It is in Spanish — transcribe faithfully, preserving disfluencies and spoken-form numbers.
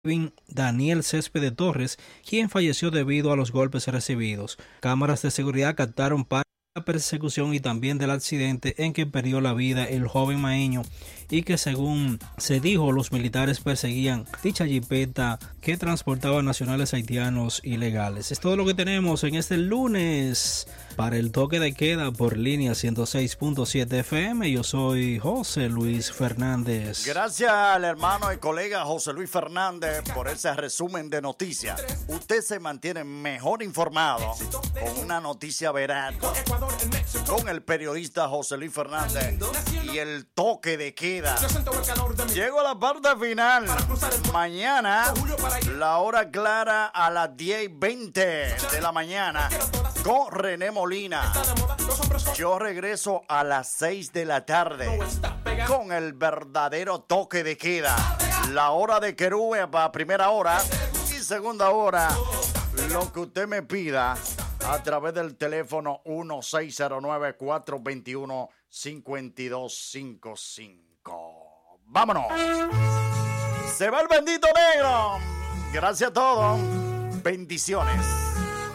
Daniel Céspedes Torres, quien falleció debido a los golpes recibidos. Cámaras de seguridad captaron parte de la persecución y también del accidente en que perdió la vida el joven maeño y que, según se dijo, los militares perseguían dicha jipeta que transportaba nacionales haitianos ilegales. Es todo lo que tenemos en este lunes para el toque de queda por línea ciento seis punto siete F M. Yo soy José Luis Fernández. Gracias al hermano y colega José Luis Fernández por ese resumen de noticias. Usted se mantiene mejor informado con una noticia veraz, con el periodista José Luis Fernández y el toque de queda. Llego a la parte final. Mañana, la hora clara a las diez y veinte de la mañana con René Molina. Yo regreso a las seis de la tarde con el verdadero toque de queda. La hora de Querube para primera hora y segunda hora, lo que usted me pida a través del teléfono uno seis cero nueve, cuatro dos uno, cinco dos cinco cinco. ¡Vámonos! Se va el bendito negro. Gracias a todos. Bendiciones.